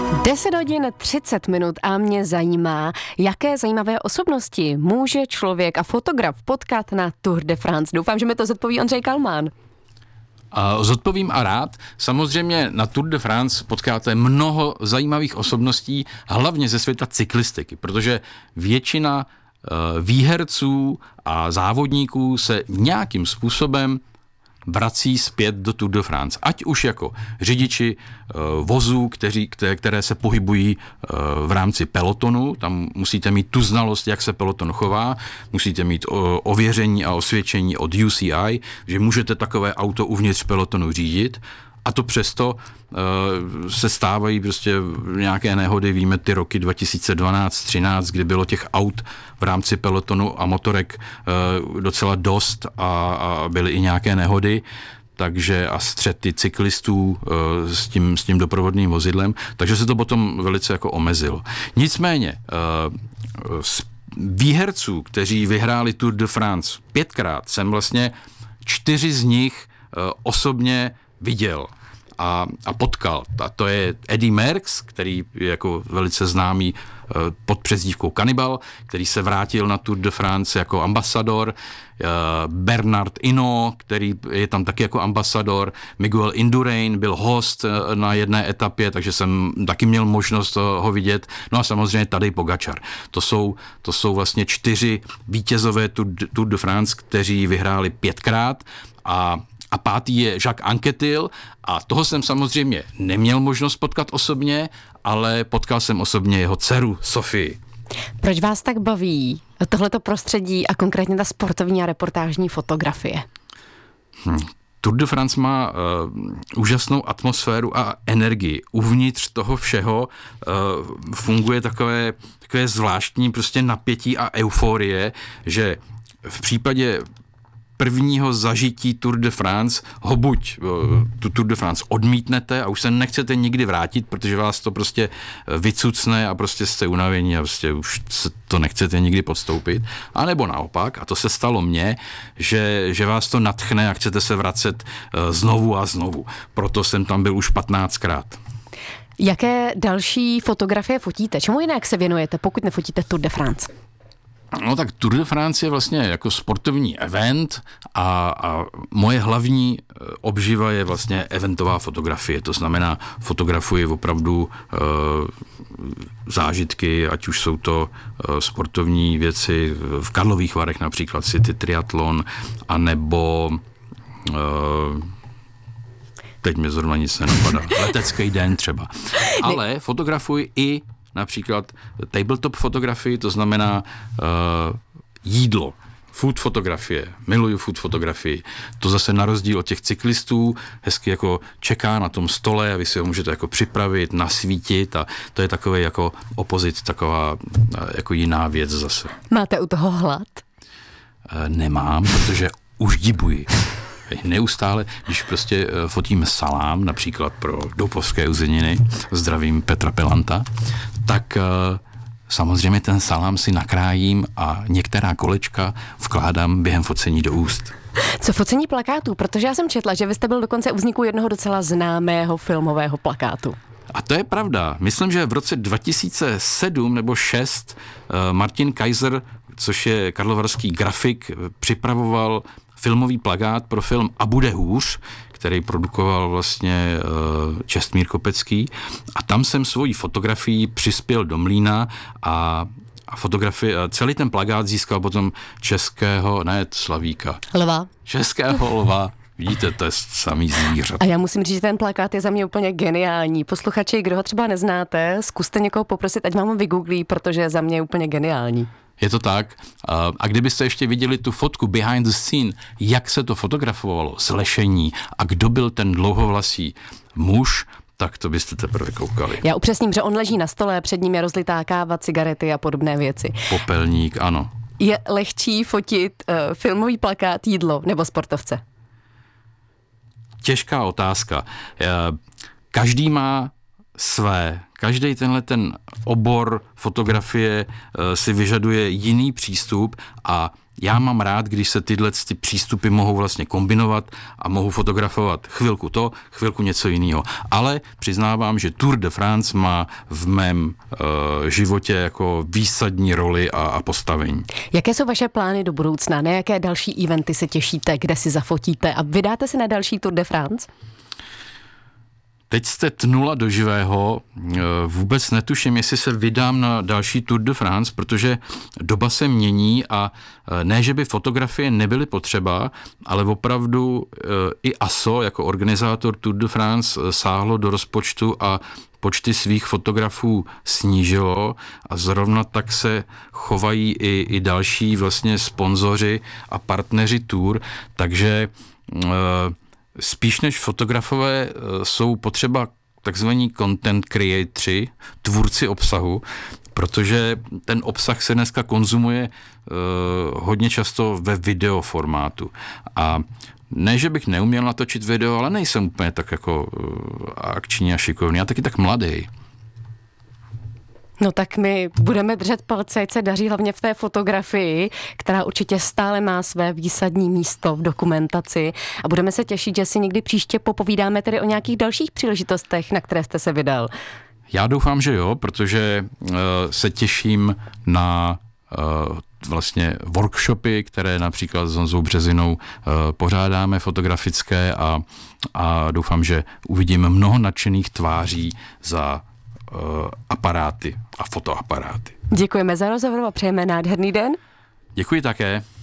10 hodin 30 minut a mě zajímá, jaké zajímavé osobnosti může člověk a fotograf potkat na Tour de France. Doufám, že mi to zodpoví Ondřej Kalmán. Zodpovím a rád. Samozřejmě na Tour de France potkáte mnoho zajímavých osobností, hlavně ze světa cyklistiky, protože většina výherců a závodníků se nějakým způsobem vrací zpět do Tour de France. Ať už jako řidiči vozů, které se pohybují v rámci pelotonu, tam musíte mít tu znalost, jak se peloton chová, musíte mít ověření a osvědčení od UCI, že můžete takové auto uvnitř pelotonu řídit, a to přesto se stávají prostě nějaké nehody, víme ty roky 2012-13, kdy bylo těch aut v rámci pelotonu a motorek docela dost a byly i nějaké nehody, takže a střety cyklistů s tím doprovodným vozidlem, takže se to potom velice jako omezilo. Nicméně z výherců, kteří vyhráli Tour de France 5krát, jsem vlastně 4 z nich osobně viděl a potkal. A to je Eddy Merckx, který je jako velice známý pod přezdívkou Kanibal, který se vrátil na Tour de France jako ambasador, Bernard Hinault, který je tam taky jako ambasador, Miguel Indurain byl host na jedné etapě, takže jsem taky měl možnost ho vidět. No a samozřejmě Tadej Pogačar. To jsou vlastně 4 vítězové Tour de France, kteří vyhráli 5krát a 5. je Jacques Anquetil a toho jsem samozřejmě neměl možnost potkat osobně, ale potkal jsem osobně jeho dceru Sofii. Proč vás tak baví tohleto prostředí a konkrétně ta sportovní a reportážní fotografie? Tour de France má úžasnou atmosféru a energii. Uvnitř toho všeho funguje takové zvláštní prostě napětí a euforie, že v případě prvního zažití Tour de France ho buď tu Tour de France odmítnete a už se nechcete nikdy vrátit, protože vás to prostě vycucne a prostě jste unavení a prostě už to nechcete nikdy podstoupit. A nebo naopak, a to se stalo mně, že vás to nadchne a chcete se vracet znovu a znovu. Proto jsem tam byl už 15krát. Jaké další fotografie fotíte? Čemu jinak se věnujete, pokud nefotíte Tour de France? No tak Tour de France je vlastně jako sportovní event a moje hlavní obživa je vlastně eventová fotografie. To znamená, fotografuji opravdu zážitky, ať už jsou to sportovní věci v Karlových Varech, například City Triathlon, anebo teď mi zrovna nic nenapadá, letecký den třeba. Ale fotografuji i například tabletop fotografii, to znamená jídlo, food fotografie, miluju food fotografii. To zase na rozdíl od těch cyklistů hezky jako čeká na tom stole a vy si ho můžete jako připravit, nasvítit a to je takový jako opozit, taková jako jiná věc zase. Máte u toho hlad? Nemám, protože už dibuji. Neustále, když prostě fotíme salám, například pro doupovské uzeniny, zdravím Petra Pelanta, tak samozřejmě ten salám si nakrájím a některá kolečka vkládám během focení do úst. Co focení plakátů? Protože já jsem četla, že vy jste byl dokonce u vzniku jednoho docela známého filmového plakátu. A to je pravda. Myslím, že v roce 2007 nebo 2006 Martin Kaiser, což je karlovarský grafik, připravoval filmový plakát pro film A bude hůř, který produkoval vlastně Čestmír Kopecký. A tam jsem svoji fotografii přispěl do mlýna a celý ten plakát získal potom českého lva. Vidíte, to je samý zvířat. A já musím říct, že ten plakát je za mě úplně geniální. Posluchači, kdo ho třeba neznáte, zkuste někoho poprosit, ať vám ho vygooglí, protože je za mě úplně geniální. Je to tak. A kdybyste ještě viděli tu fotku behind the scene, jak se to fotografovalo z lešení a kdo byl ten dlouhovlasý muž, tak to byste teprve koukali. Já upřesním, že on leží na stole, před ním je rozlitá káva, cigarety a podobné věci. Popelník, ano. Je lehčí fotit filmový plakát, jídlo nebo sportovce? Těžká otázka. Každý má své každý tenhle ten obor fotografie si vyžaduje jiný přístup a já mám rád, když se tyhle přístupy mohou vlastně kombinovat a mohu fotografovat chvilku to, chvilku něco jiného. Ale přiznávám, že Tour de France má v mém životě jako výsadní roli a postavení. Jaké jsou vaše plány do budoucna? Na jaké další eventy se těšíte, kde si zafotíte a vydáte se na další Tour de France? Teď jste tnula do živého, vůbec netuším, jestli se vydám na další Tour de France, protože doba se mění a ne, že by fotografie nebyly potřeba, ale opravdu i ASO jako organizátor Tour de France sáhlo do rozpočtu a počty svých fotografů snížilo a zrovna tak se chovají i další vlastně sponzoři a partneři Tour, takže spíš než fotografové jsou potřeba takzvaní content creatoři, tvůrci obsahu, protože ten obsah se dneska konzumuje hodně často ve videoformátu. A ne, že bych neuměl natočit video, ale nejsem úplně tak jako akční a šikovný. Já taky tak mladý. No tak my budeme držet palce, ať se daří hlavně v té fotografii, která určitě stále má své výsadní místo v dokumentaci a budeme se těšit, že si někdy příště popovídáme tedy o nějakých dalších příležitostech, na které jste se vydal. Já doufám, že jo, protože se těším na vlastně workshopy, které například s Honzou Březinou pořádáme fotografické a doufám, že uvidíme mnoho nadšených tváří za aparáty a fotoaparáty. Děkujeme za rozhovor a přejeme nádherný den. Děkuji také.